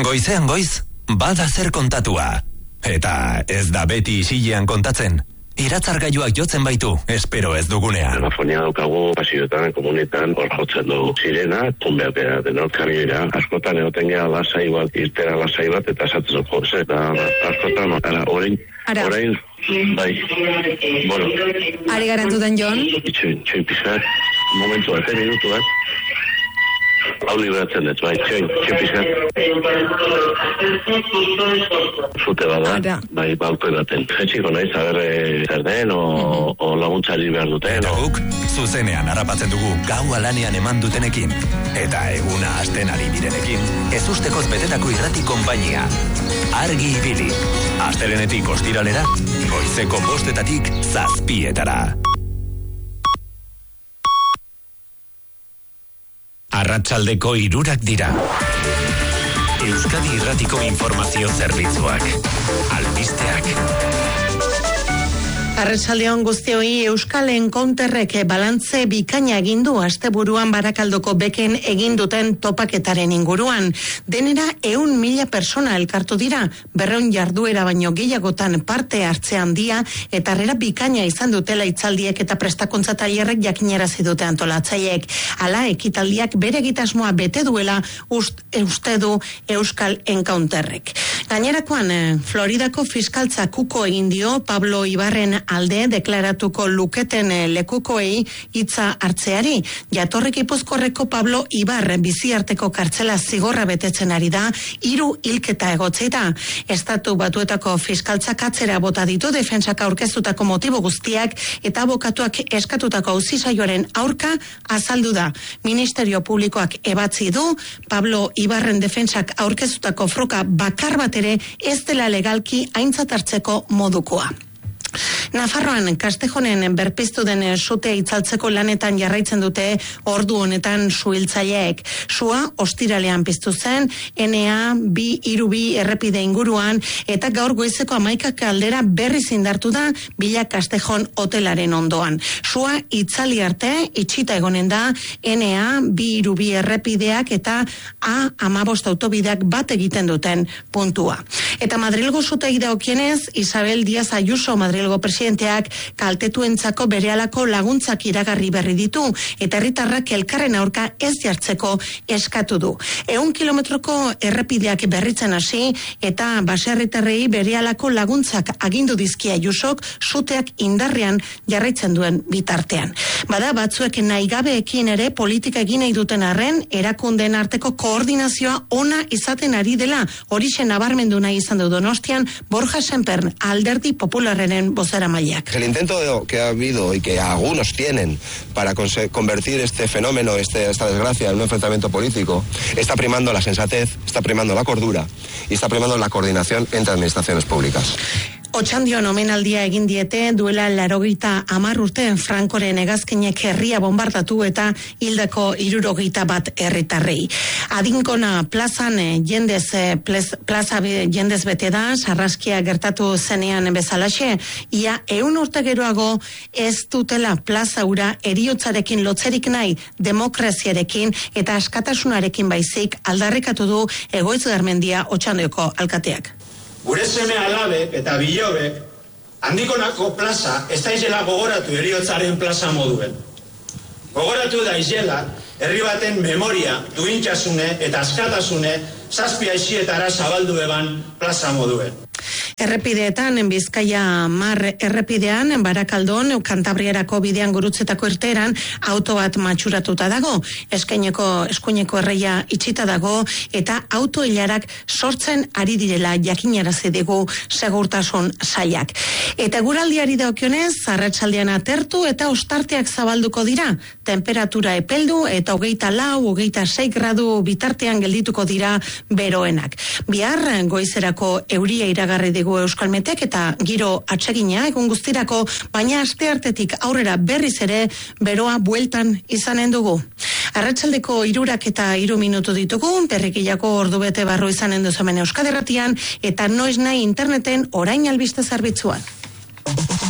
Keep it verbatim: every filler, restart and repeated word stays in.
Goizean goiz, bada zer kontatua. Eta ez da beti isilean kontatzen. Iratzargailuak jotzen baitu, espero ez dugunean. Telefonia daukagu, pasioetan, komunetan, hor jotzen du sirena, tunbeak bera, denok karriera. Askotan egoten geha lasai bat, irtera lasai bat, eta esatzen zuko, eta askotan, ara, orain, orain, bai, bueno. Ari garantutan, Jon? Itxoin, itxoin pizat, momentu bat, minutu bat. Hau liberatzen dut, bai, txoin, txoin pizat. Zute bada, bai, balko edaten. Jetxiko nahi, zaberre zer den, o, o laguntzari behar duten. Eta guk, zuzenean harrapatzen dugu gaua lanean eman dutenekin. Eta eguna hasten ari direnekin, ez ustekoz betetako irrati konpainia. Argi ibili. Astelenetik ostiralera, goizeko bostetatik zazpietara. Arratsaldeko hirurak dira. Euskadi Irratiko Informazio Zerbitzuak. Albisteak. Arratsaldeon guztioi, Euskal Encounterrek balantze bikaina egin du asteburuan Barakaldoko beken egin duten topaketaren inguruan. Denera ehun mila persona elkartu dira, berrehun jarduera baino gehiagotan parte hartze handia eta harrera bikaina izan dutela hitzaldiek eta prestakuntza tailerrek jakinarazi dute antolatzaileek. Hala, ekitaldiak bere egitasmoa bete duela ust, uste du Euskal Encounterrek. Gainerakoan, Floridako fiskaltza kuko egin dio Pablo Ibarren alde deklaratuko luketen lekukoei hitza hartzeari. Jatorri Gipuzkoarreko Pablo Ibar biziarteko kartzela zigorra betetzen ari da, hiru hilketa egotzeita. Estatu Batuetako fiskaltzak atzera bota ditu defentsak aurkeztutako motibo guztiak eta abokatuak eskatutako auzisaioaren aurka azaldu da. Ministerio Publikoak ebatzi du Pablo Ibarren defentsak aurkeztutako froka bakar bat ere ez dela legalki aintzat hartzeko modukoa. Nafarroan Kastejonen berpiztu den sutea itzaltzeko lanetan jarraitzen dute ordu honetan suhiltzaileek. Sua ostiralean piztu zen N A bi hiru bi errepide inguruan eta gaur goizeko hamaikak aldera berriz indartu da Bila Kastejon hotelaren ondoan. Sua itzali arte itxita egonen da N A bi hiru bi errepideak eta A hamabost autobideak bat egiten duten puntua. Eta Madrilgo sutei dagokienez, Isabel Díaz Ayuso Madrilgo presidenteak kaltetuentzako berehalako laguntzak iragarri berri ditu eta herritarrak elkarren aurka ez jartzeko eskatu du. Ehun kilometroko errepideak berritzen hasi eta baserritarrei berehalako laguntzak agindu dizkia Ayusok suteak indarrean jarraitzen duen bitartean. Bada batzuek nahigabeekin ere politika egin nahi duten arren erakundeen arteko koordinazioa ona izaten ari dela, horixe nabarmendu nahi izan du Donostian Borja Semper Alderdi Popularraren bozera maileak. El intento que ha habido y que algunos tienen para convertir este fenómeno, este, esta desgracia en un enfrentamiento político, está primando la sensatez, está primando la cordura y está primando la coordinación entre administraciones públicas. Otxandion omenaldia egin diete duela larogeita hamar urte Frankoren hegazkinek herria bombardatu eta hildako hirurogeita bat herritarrei. Adinkona plazan jendez plaza jendez bete da, sarraskia gertatu zenean bezalaxe, ia ehun urte geroago ez dutela plaza ura heriotzarekin lotzerik nahi, demokraziarekin eta askatasunarekin baizik aldarrikatu du Egoitz Garmendia Otxandioko alkateak. Gure seme alabek eta bilobek handikonako plaza ez daizela gogoratu heriotzaren plaza moduen. Gogoratu daizela herri baten memoria, duintasune eta askatasune zazpi aixietara zabaldu eban plaza moduen. Errepideetan, Bizkaia Mar errepidean, Barakaldon, Kantabriarako bidean gurutzetako irteeran, auto bat matxuratuta dago, eskaineko, eskuineko erreia itxita dago, eta auto hilarak sortzen ari direla jakinarazi digu segurtasun sailak. Eta guraldiari daukionez, arratsaldean atertu eta ostarteak zabalduko dira, temperatura epeldu eta hogeita lau, hogeita sei gradu bitartean geldituko dira beroenak. Bihar, goizerako euria iragarri digu Euskalmetek eta giro atsegina egun guztirako, baina asteartetik aurrera berriz ere beroa bueltan izanen dugu. Arratsaldeko hirurak eta hiru minutu ditugu, berrikilako ordubete barru izanen duzu hemen Euskadi Irratian eta noiz nahi interneten orain albiste zerbitzuan.